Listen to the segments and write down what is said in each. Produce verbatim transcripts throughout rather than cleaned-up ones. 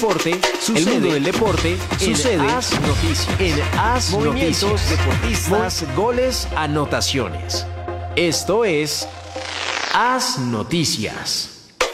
deporte sucede. El mundo del deporte sucede en As Noticias. En As Movimientos, Noticias. Deportistas, goles, anotaciones. Esto es As Noticias.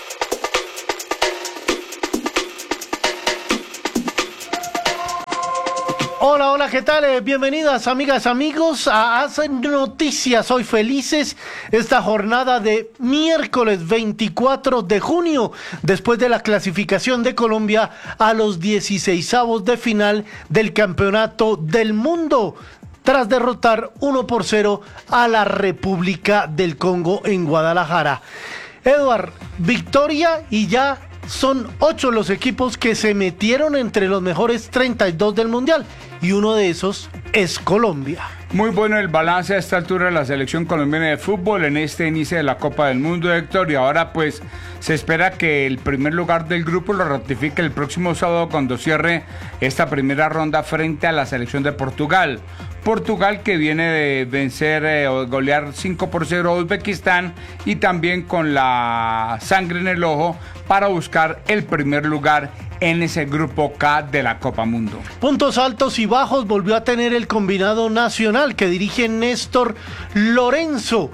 Hola, hola, ¿qué tal? Eh, bienvenidas, amigas, amigos, a As Noticias. Hoy felices esta jornada de miércoles veinticuatro de junio, después de la clasificación de Colombia a los dieciseisavos de final del Campeonato del Mundo, tras derrotar uno por cero a la República del Congo en Guadalajara. Eduard, victoria y ya son ocho los equipos que se metieron entre los mejores treinta y dos del Mundial. Y uno de esos es Colombia. Muy bueno el balance a esta altura de la selección colombiana de fútbol en este inicio de la Copa del Mundo, Héctor, y ahora pues se espera que el primer lugar del grupo lo ratifique el próximo sábado cuando cierre esta primera ronda frente a la selección de Portugal. Portugal que viene de vencer eh, o golear cinco por cero a Uzbekistán y también con la sangre en el ojo para buscar el primer lugar en ese grupo K de la Copa Mundo. Puntos altos y bajos volvió a tener el combinado nacional que dirige Néstor Lorenzo.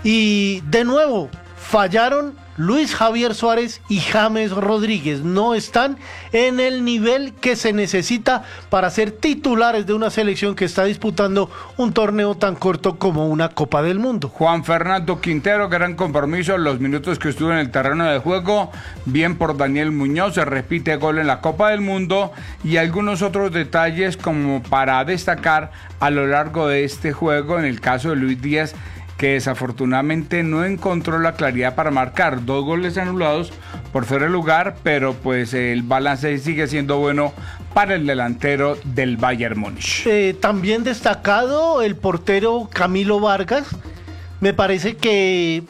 Y de nuevo fallaron Luis Javier Suárez y James Rodríguez. No están en el nivel que se necesita para ser titulares de una selección que está disputando un torneo tan corto como una Copa del Mundo. Juan Fernando Quintero, gran compromiso, los minutos que estuvo en el terreno de juego, bien por Daniel Muñoz, se repite gol en la Copa del Mundo y algunos otros detalles como para destacar a lo largo de este juego, en el caso de Luis Díaz, que desafortunadamente no encontró la claridad para marcar, dos goles anulados por fuera de lugar, pero pues el balance sigue siendo bueno para el delantero del Bayern Múnich. Eh, también destacado el portero Camilo Vargas, me parece que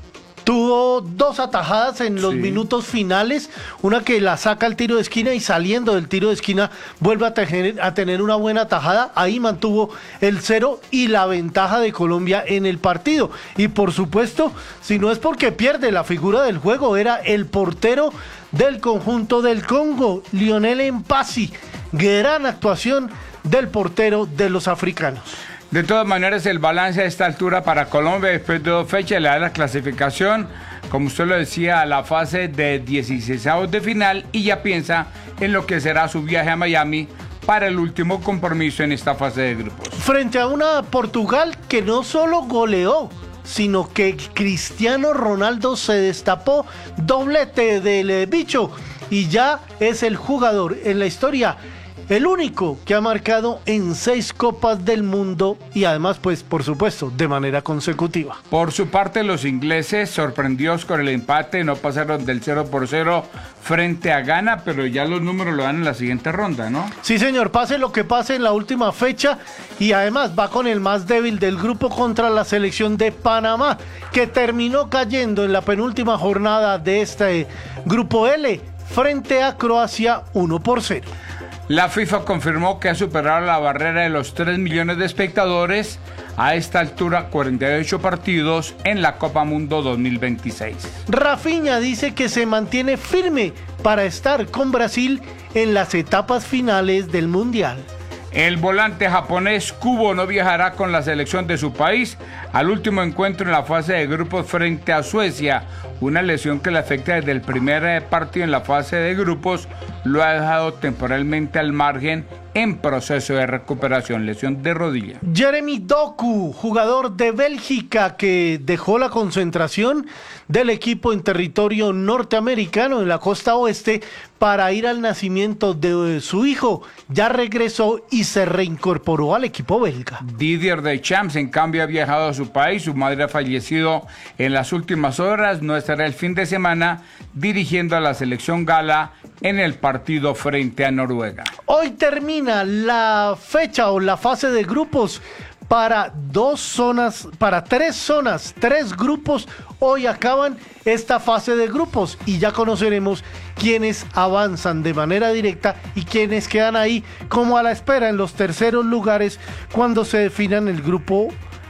tuvo dos atajadas en los sí. minutos finales, una que la saca al tiro de esquina y saliendo del tiro de esquina vuelve a tener, a tener una buena atajada. Ahí mantuvo el cero y la ventaja de Colombia en el partido. Y por supuesto, si no es porque pierde la figura del juego, era el portero del conjunto del Congo, Lionel Mpassi. Gran actuación del portero de los africanos. De todas maneras, el balance a esta altura para Colombia después de dos fechas le da la clasificación, como usted lo decía, a la fase de dieciseisavos de final y ya piensa en lo que será su viaje a Miami para el último compromiso en esta fase de grupos. Frente a una Portugal que no solo goleó, sino que Cristiano Ronaldo se destapó, doblete del bicho y ya es el jugador en la historia, el único que ha marcado en seis Copas del Mundo y además, pues, por supuesto, de manera consecutiva. Por su parte, los ingleses, sorprendidos con el empate, no pasaron del cero por cero frente a Ghana, pero ya los números lo dan en la siguiente ronda, ¿no? Sí, señor, pase lo que pase en la última fecha y además va con el más débil del grupo contra la selección de Panamá, que terminó cayendo en la penúltima jornada de este grupo L frente a Croacia uno por cero. La FIFA confirmó que ha superado la barrera de los tres millones de espectadores, a esta altura cuarenta y ocho partidos en la Copa Mundo dos mil veintiséis. Rafinha dice que se mantiene firme para estar con Brasil en las etapas finales del Mundial. El volante japonés Kubo no viajará con la selección de su país al último encuentro en la fase de grupos frente a Suecia. Una lesión que le afecta desde el primer partido en la fase de grupos lo ha dejado temporalmente al margen en proceso de recuperación, lesión de rodilla. Jeremy Doku, jugador de Bélgica que dejó la concentración del equipo en territorio norteamericano en la costa oeste para ir al nacimiento de su hijo, ya regresó y se reincorporó al equipo belga. Didier Deschamps, en cambio, ha viajado a su país, su madre ha fallecido en las últimas horas, no estará el fin de semana dirigiendo a la selección gala en el partido frente a Noruega. Hoy termina la fecha o la fase de grupos para dos zonas, para tres zonas, tres grupos. Hoy acaban esta fase de grupos y ya conoceremos quiénes avanzan de manera directa y quiénes quedan ahí como a la espera en los terceros lugares cuando se definan el grupo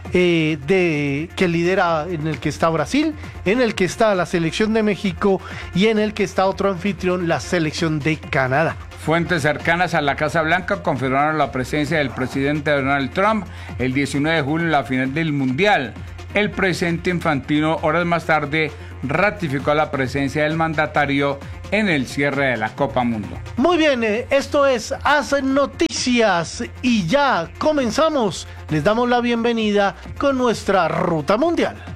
eh, de, que lidera, en el que está Brasil, en el que está la selección de México y en el que está otro anfitrión, la selección de Canadá. Fuentes cercanas a la Casa Blanca confirmaron la presencia del presidente Donald Trump el diecinueve de julio en la final del Mundial. El presidente Infantino, horas más tarde, ratificó la presencia del mandatario en el cierre de la Copa Mundo. Muy bien, eh, esto es Haz Noticias y ya comenzamos. Les damos la bienvenida con nuestra ruta mundial.